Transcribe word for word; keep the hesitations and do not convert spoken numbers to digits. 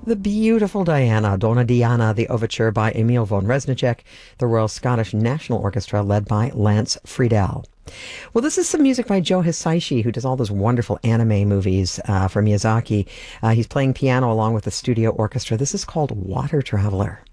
The beautiful Diana, Donna Diana, the overture by Emil von Reznicek, the Royal Scottish National Orchestra led by Lance Friedel. Well, this is some music by Joe Hisaishi, who does all those wonderful anime movies uh, for Miyazaki. Uh, he's playing piano along with the studio orchestra. This is called Water Traveler.